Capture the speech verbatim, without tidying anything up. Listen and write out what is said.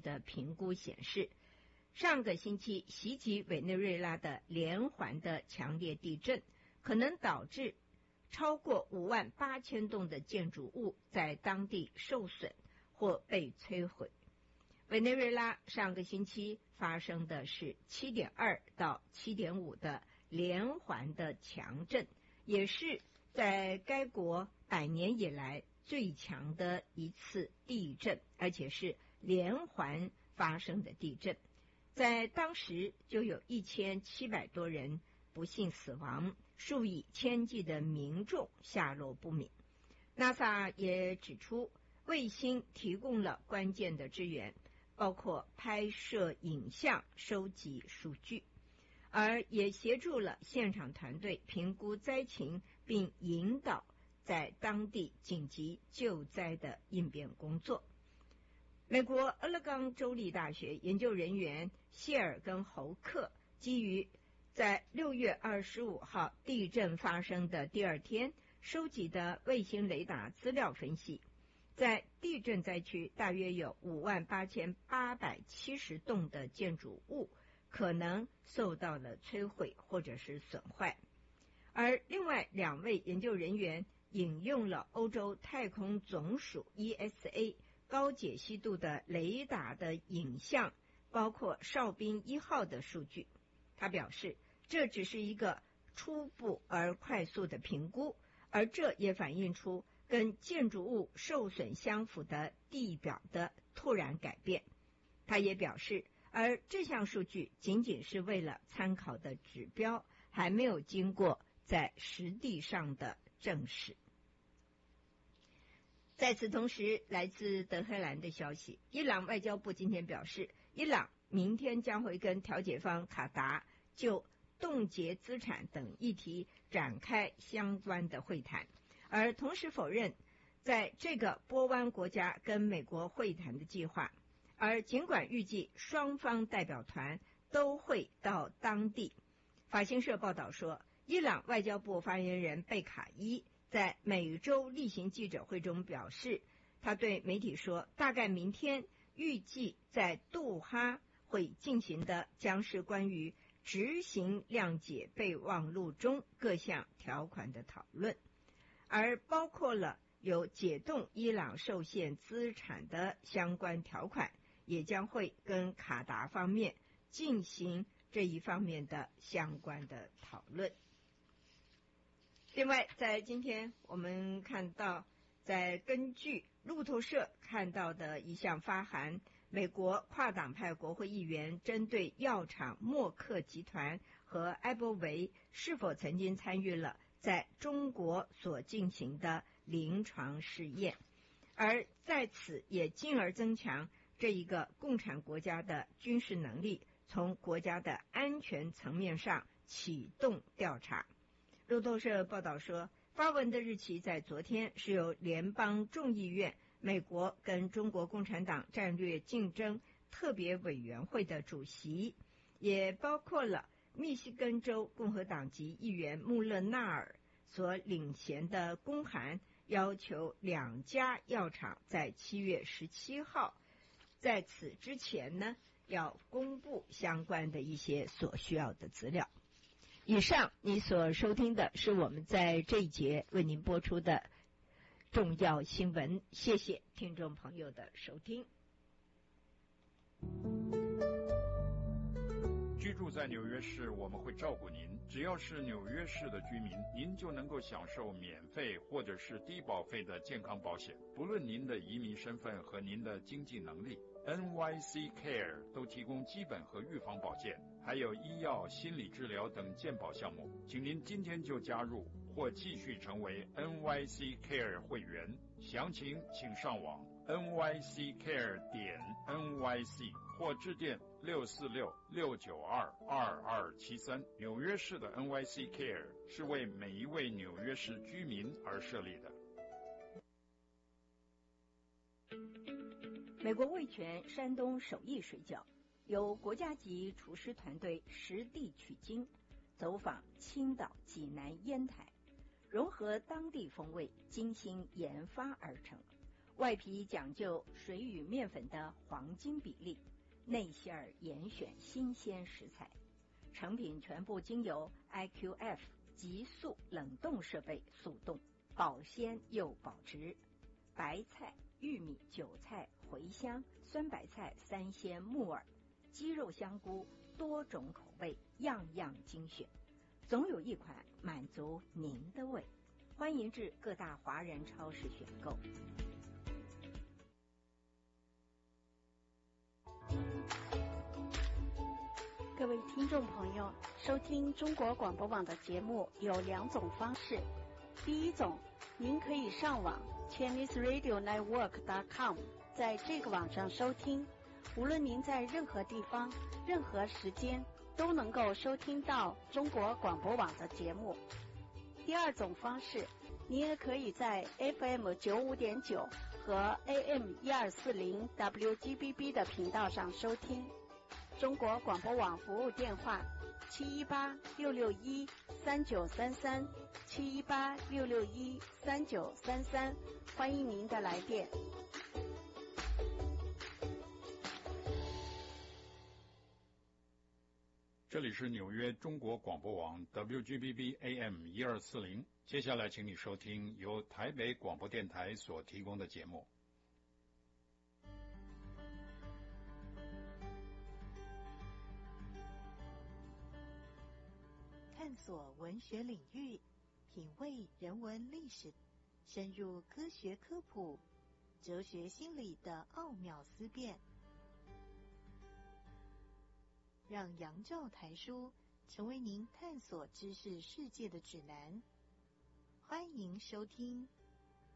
的评估显示，上个星期袭击委内瑞拉的连环的强烈地震，可能导致超过五万八千栋的建筑物在当地受损或被摧毁。委内瑞拉上个星期发生的是 七点二 到 七点五 的连环的强震，也是在该国百年以来最强的一次地震，而且是连环发生的地震。在当时就有一千七百多人不幸死亡，数以千计的民众下落不明。 NASA 也指出，卫星提供了关键的支援，包括拍摄影像、收集数据，而也协助了现场团队评估灾情，并引导在当地紧急救灾的应变工作。美国俄勒冈州立大学研究人员谢尔跟侯克基于在六月二十五号地震发生的第二天收集的卫星雷达资料分析，在地震灾区大约有五万八千八百七十栋的建筑物可能受到了摧毁或者是损坏。而另外两位研究人员引用了欧洲太空总署 E S A 高解析度的雷达的影像，包括哨兵一号的数据。他表示，这只是一个初步而快速的评估，而这也反映出跟建筑物受损相符的地表的突然改变。他也表示，而这项数据仅仅是为了参考的指标，还没有经过在实地上的证实。在此同时，来自德黑兰的消息，伊朗外交部今天表示，伊朗明天将会跟调解方卡达就冻结资产等议题展开相关的会谈，而同时否认在这个波湾国家跟美国会谈的计划。而尽管预计双方代表团都会到当地，法新社报道说，伊朗外交部发言人贝卡伊在每周例行记者会中表示，他对媒体说，大概明天预计在杜哈会进行的将是关于执行谅解备忘录中各项条款的讨论，而包括了有解冻伊朗受限资产的相关条款，也将会跟卡达方面进行这一方面的相关的讨论。另外，在今天我们看到，在根据路透社看到的一项发函，美国跨党派国会议员针对药厂默克集团和埃博维是否曾经参与了在中国所进行的临床试验，而在此也进而增强这一个共产国家的军事能力，从国家的安全层面上启动调查。路透社报道说，发文的日期在昨天，是由联邦众议院美国跟中国共产党战略竞争特别委员会的主席，也包括了密西根州共和党籍议员穆勒纳尔所领衔的公函，要求两家药厂在七月十七号在此之前呢，要公布相关的一些所需要的资料。以上你所收听的是我们在这一节为您播出的重要新闻，谢谢听众朋友的收听。 居住在纽约市，我们会照顾您。只要是纽约市的居民，您就能够享受免费或者是低保费的健康保险，不论您的移民身份和您的经济能力。N Y C Care 都提供基本和预防保健，还有医药、心理治疗等健保项目。请您今天就加入或继续成为 N Y C Care 会员，详情请上网 N Y C care 点 N Y C 或致电六四六六九二二二七三。纽约市的 N Y C Care 是为每一位纽约市居民而设立的。 美国味全山东手艺水饺由国家级厨师团队实地取经，走访青岛、济南、烟台，融合当地风味，精心研发而成。 外皮讲究水与面粉的黄金比例，内馅儿严选新鲜食材，成品全部经由 I Q F 急速冷冻设备速冻，保鲜又保值。白菜、玉米、韭菜、茴香、酸白菜、三鲜、木耳、鸡肉、香菇，多种口味，样样精选，总有一款满足您的胃。欢迎至各大华人超市选购。 各位听众朋友，收听中国广播网的节目有两种方式。第一种，您可以上网 Chinese Radio Network dot com， 在这个网上收听，无论您在任何地方、任何时间都能够收听到中国广播网的节目。第二种方式，您也可以在 F M 九五点九和 A M 一二四零 W G B B 的频道上收听。中国广播网服务电话七一八六六一三九三三七一八六六一三九三三，欢迎您的来电。 这里是纽约中国广播网 W G B B A M 一二四零，接下来请你收听由台北广播电台所提供的节目。 探索文学领域，品味人文历史，深入科学科普、哲学心理的奥妙思辨，让杨照台书成为您探索知识世界的指南。欢迎收听